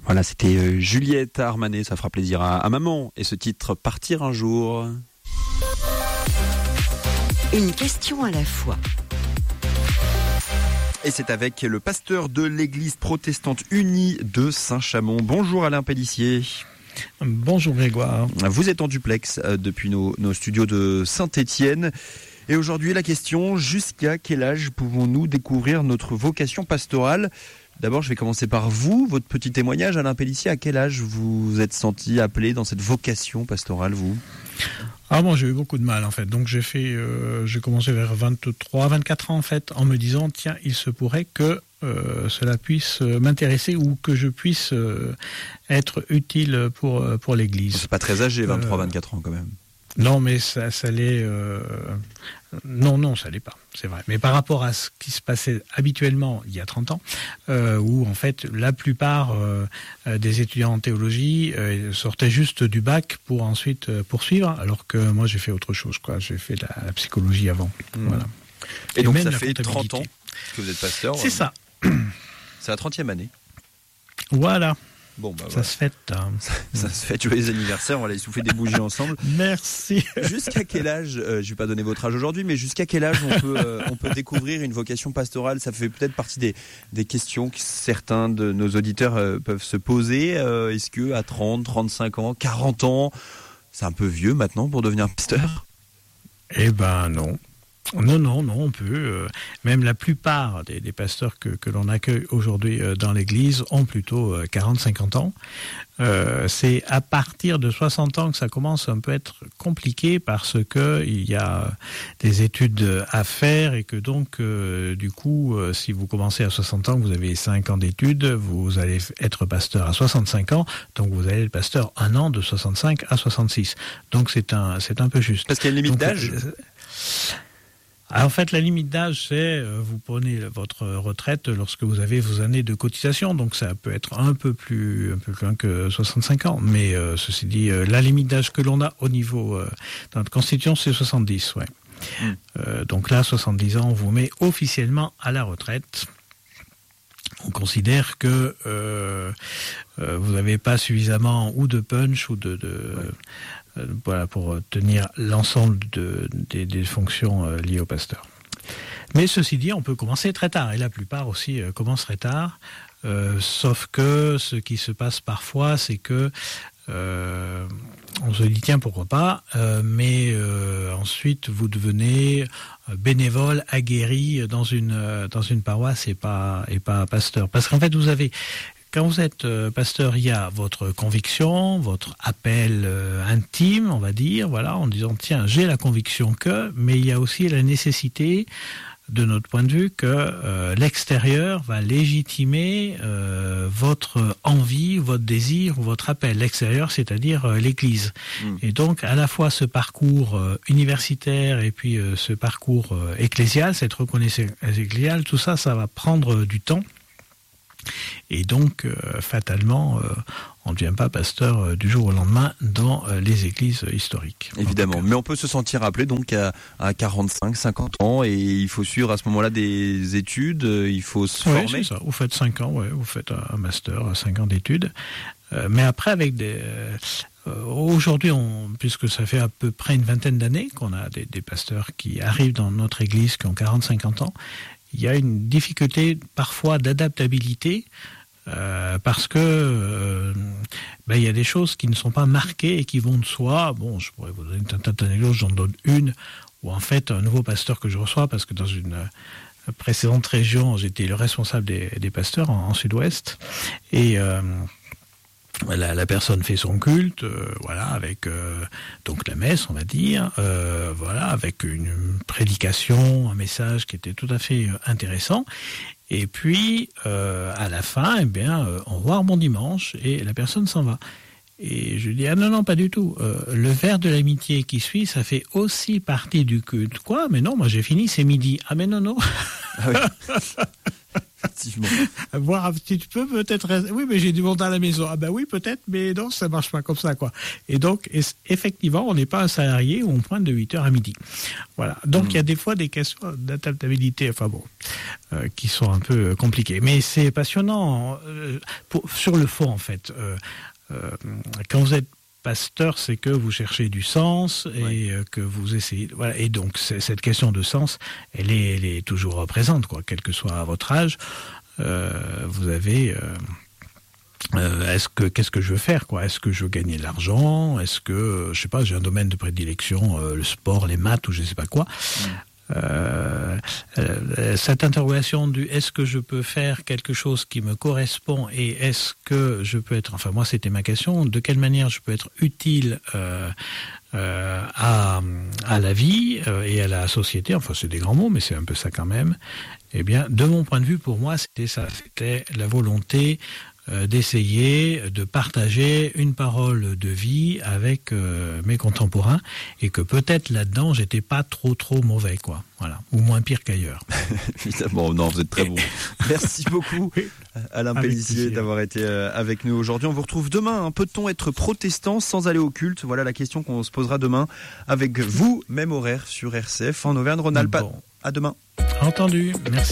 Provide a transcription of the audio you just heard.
Voilà, c'était Juliette Armanet, ça fera plaisir à maman. Et ce titre, Partir un jour. Une question à la fois. Et c'est avec le pasteur de l'église protestante unie de Saint-Chamond. Bonjour Alain Pellissier. Bonjour Grégoire. Vous êtes en duplex depuis nos studios de Saint-Étienne. Et aujourd'hui, la question, jusqu'à quel âge pouvons-nous découvrir notre vocation pastorale ? D'abord, je vais commencer par vous, votre petit témoignage. Alain Pellissier, à quel âge vous vous êtes senti appelé dans cette vocation pastorale, vous ? Ah bon, j'ai eu beaucoup de mal en fait. Donc j'ai commencé vers 23, 24 ans en fait, en me disant, tiens, il se pourrait que cela puisse m'intéresser ou que je puisse être utile pour l'Église. C'est pas très âgé, 23, 24 ans quand même. Non, mais ça l'est... Non, ça l'est pas, c'est vrai. Mais par rapport à ce qui se passait habituellement il y a 30 ans, où en fait la plupart des étudiants en théologie sortaient juste du bac pour ensuite poursuivre, alors que moi j'ai fait autre chose, quoi. J'ai fait la psychologie avant. Voilà. Et donc ça fait 30 ans que vous êtes pasteur. C'est ça. C'est la 30e année. Voilà. Bon, bah, ça se fête. Ça se fête, joyeux anniversaire, on va aller souffler des bougies ensemble. Merci. Jusqu'à quel âge, je ne vais pas donner votre âge aujourd'hui, mais jusqu'à quel âge on peut découvrir une vocation pastorale ? Ça fait peut-être partie des questions que certains de nos auditeurs peuvent se poser. Est-ce que à 30, 35 ans, 40 ans, c'est un peu vieux maintenant pour devenir pasteur ? Eh ben non. Non, on peut. Même la plupart des pasteurs que l'on accueille aujourd'hui dans l'Église ont plutôt 40-50 ans. C'est à partir de 60 ans que ça commence un peu à être compliqué parce que il y a des études à faire et que donc, du coup, si vous commencez à 60 ans, vous avez 5 ans d'études, vous allez être pasteur à 65 ans, donc vous allez être pasteur un an de 65 à 66. Donc c'est un peu juste. Parce qu'il y a une limite d'âge ? Alors, en fait, la limite d'âge, c'est vous prenez votre retraite lorsque vous avez vos années de cotisation, donc ça peut être un peu plus loin que 65 ans. Mais ceci dit, la limite d'âge que l'on a au niveau de notre constitution, c'est 70, ouais. Donc là, 70 ans, on vous met officiellement à la retraite. On considère que vous n'avez pas suffisamment ou de punch ou voilà, pour tenir l'ensemble des fonctions liées au pasteur. Mais ceci dit, on peut commencer très tard, et la plupart aussi commencent très tard, sauf que ce qui se passe parfois, c'est que on se dit tiens pourquoi pas, mais ensuite vous devenez bénévole aguerri dans une paroisse et pas pasteur, parce qu'en fait vous avez, quand vous êtes pasteur, il y a votre conviction, votre appel intime, on va dire, voilà, en disant tiens, j'ai la conviction que, mais il y a aussi la nécessité, de notre point de vue, que l'extérieur va légitimer votre envie, votre désir ou votre appel. L'extérieur, c'est-à-dire l'Église. Et donc, à la fois ce parcours universitaire et puis ce parcours ecclésial, cette reconnaissance ecclésiale, tout ça, ça va prendre du temps. Et donc, fatalement, on ne devient pas pasteur du jour au lendemain dans les églises historiques. Évidemment, mais on peut se sentir appelé donc à 45, 50 ans, et il faut suivre à ce moment-là des études, il faut se former. Oui, c'est ça. Vous faites 5 ans, vous faites un master, 5 ans d'études. Mais après, avec des... aujourd'hui, puisque ça fait à peu près une vingtaine d'années qu'on a des pasteurs qui arrivent dans notre église, qui ont 40-50 ans, il y a une difficulté parfois d'adaptabilité parce que il y a des choses qui ne sont pas marquées et qui vont de soi. Bon, je pourrais vous donner un tas d'anecdotes, j'en donne une, où en fait un nouveau pasteur que je reçois, parce que dans une précédente région, j'étais le responsable des pasteurs en Sud-Ouest, et la personne fait son culte, voilà, avec donc la messe, on va dire, voilà, avec une prédication, un message qui était tout à fait intéressant. Et puis à la fin, au revoir, bon dimanche, et la personne s'en va. Et je dis non, pas du tout. Le verre de l'amitié qui suit, ça fait aussi partie du culte. Quoi ? Mais non, moi j'ai fini, c'est midi. Ah mais non. Ah oui. Effectivement. Voir un petit peu, peut-être. Oui, mais j'ai du monde à la maison. Ah ben oui, peut-être, mais non, ça marche pas comme ça, quoi. Et donc, effectivement, on n'est pas un salarié où on pointe de 8h à midi. Voilà. Donc, il y a des fois des questions d'adaptabilité, qui sont un peu compliquées. Mais c'est passionnant. Sur le fond, en fait. Quand vous êtes pasteur, c'est que vous cherchez du sens et que vous essayez. Voilà. Et donc cette question de sens, elle est toujours présente, quoi, quel que soit votre âge. Vous avez. Qu'est-ce que je veux faire, quoi? Est-ce que je veux gagner de l'argent? Est-ce que je sais pas, j'ai un domaine de prédilection, le sport, les maths ou je sais pas quoi. Cette interrogation du est-ce que je peux faire quelque chose qui me correspond et est-ce que je peux être, enfin moi c'était ma question, de quelle manière je peux être utile à la vie et à la société, enfin c'est des grands mots mais c'est un peu ça quand même. Eh bien de mon point de vue, pour moi c'était ça, c'était la volonté d'essayer de partager une parole de vie avec mes contemporains et que peut-être là-dedans j'étais pas trop mauvais, quoi, voilà, ou moins pire qu'ailleurs. Évidemment, non, vous êtes très bon. Merci beaucoup Alain Pellissier d'avoir été avec nous aujourd'hui. On vous retrouve demain. Peut-on être protestant sans aller au culte? Voilà la question qu'on se posera demain avec vous, même horaire sur RCF en Auvergne-Rhône-Alpes. Bon. À demain. Entendu, merci.